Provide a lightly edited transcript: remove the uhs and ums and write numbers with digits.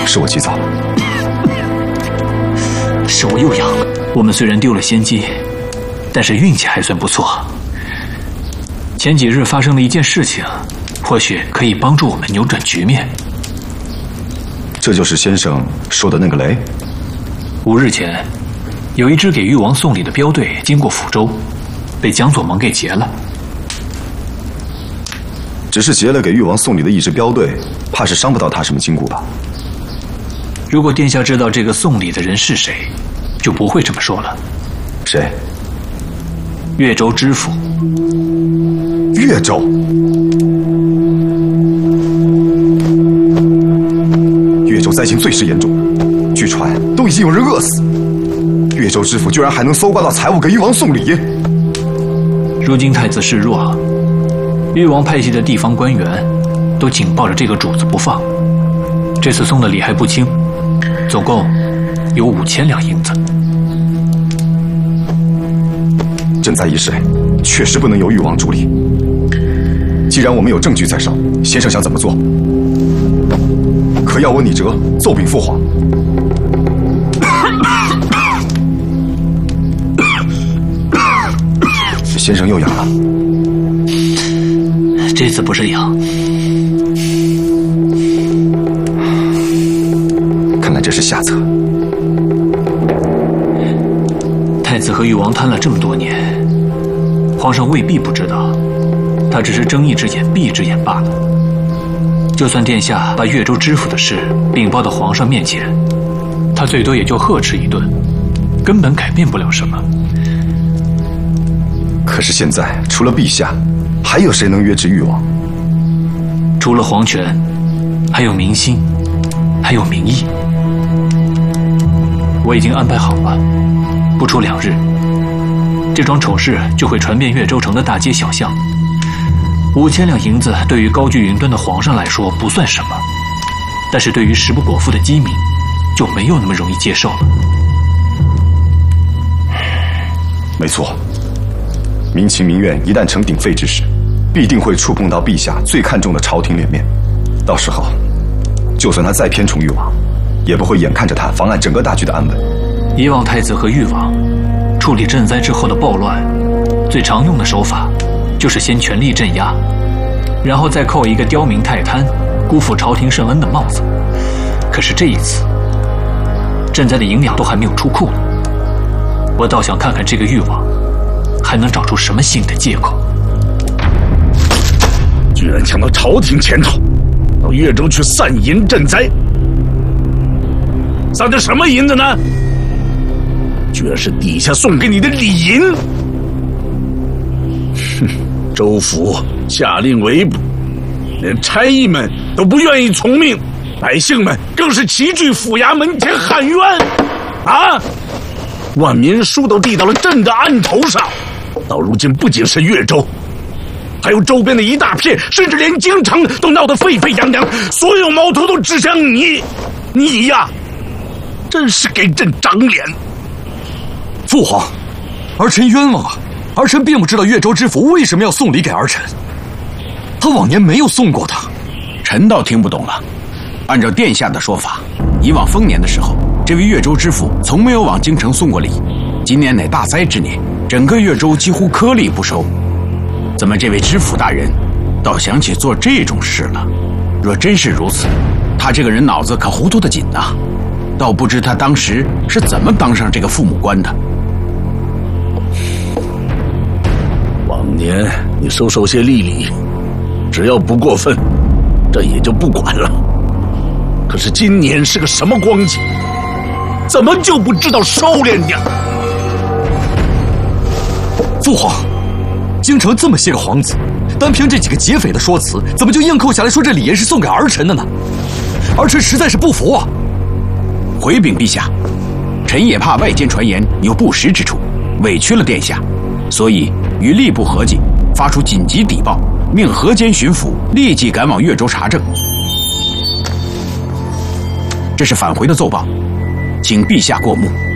是我急躁了。 是我又养。我们虽然丢了仙姬，但是运气还算不错。前几日发生了一件事情，或许可以帮助我们扭转局面。 这就是先生说的那个雷。 5日前，有一支给誉王送礼的镖队经过抚州，被江左盟给劫了。 只是劫了给誉王送礼的一支镖队，怕是伤不到他什么筋骨吧？ 如果殿下知道这个送礼的人是谁，就不会这么说了。 谁？ 越州知府。 越州？越州灾情最是严重，据传都已经有人饿死。越州知府居然还能搜刮到财物给誉王送礼。 如今太子示弱，誉王派系的地方官员都紧抱着这个主子不放。这次送的礼还不轻，总共有5000两银子。 赈灾一事确实不能由誉王主理。既然我们有证据在手，先生想怎么做？可要我拟折奏禀父皇。先生又痒了。 这次不是痒， 看来这是下策。 太子和誉王贪了这么多年，皇上未必不知道，他只是睁一只眼闭一只眼罢了。就算殿下把越州知府的事禀报到皇上面前，他最多也就呵斥一顿，根本改变不了什么。 可是现在除了陛下，还有谁能约制誉王？ 除了皇权，还有民心，还有民意。我已经安排好了，不出2日，这桩丑事就会传遍越州城的大街小巷。5000两银子对于高居云端的皇上来说不算什么，但是对于食不果腹的饥民，就没有那么容易接受了。 没错，民情民怨一旦成鼎沸之时，必定会触碰到陛下最看重的朝廷脸面。到时候，就算他再偏宠誉王，也不会眼看着他妨碍整个大局的安稳。 以往太子和誉王处理赈灾之后的暴乱，最常用的手法就是先全力镇压，然后再扣一个刁民太贪、辜负朝廷圣恩的帽子。可是这一次，赈灾的银两都还没有出库呢，我倒想看看这个誉王还能找出什么新的借口。 居然抢到朝廷钱头，到越州去散银赈灾，散的什么银子呢？居然是底下送给你的礼银。哼，州府下令围捕，连差役们都不愿意从命，百姓们更是齐聚府衙门前喊冤啊！万民书都递到了朕的案头上，到如今不仅是越州，还有周边的一大片，甚至连京城都闹得沸沸扬扬，所有矛头都指向你，你呀，真是给朕长脸。 父皇，儿臣冤枉啊！儿臣并不知道越州知府为什么要送礼给儿臣，他往年没有送过的。 臣倒听不懂了。按照殿下的说法，以往丰年的时候，这位越州知府从没有往京城送过礼。今年乃大灾之年，整个越州几乎颗粒不收。怎么这位知府大人倒想起做这种事了？若真是如此，他这个人脑子可糊涂得紧啊！倒不知他当时是怎么当上这个父母官的。 往年你收些利礼，只要不过分，朕也就不管了。可是今年是个什么光景？怎么就不知道收敛点？ 父皇，京城这么些个皇子，单凭这几个劫匪的说辞，怎么就硬扣下来说这礼银是送给儿臣的呢？儿臣实在是不服啊！ 回禀陛下，臣也怕外间传言有不实之处，委屈了殿下，所以与吏部合计，发出紧急邸报，命河间巡抚立即赶往越州查证。这是返回的奏报，请陛下过目。